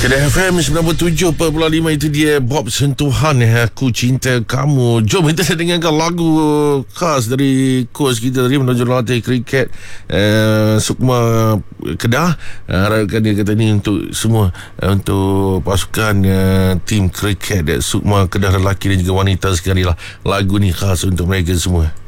Kedah FM 97.5 itu dia Bob Sentuhan, Aku Cinta Kamu. Jom kita dengarkan lagu khas dari coach kita tadi, menuju latih kriket Sukma Kedah. Harapkan dia kata ni untuk semua, untuk pasukan tim kriket Sukma Kedah lelaki dan juga wanita sekali lah. Lagu ni khas untuk mereka semua.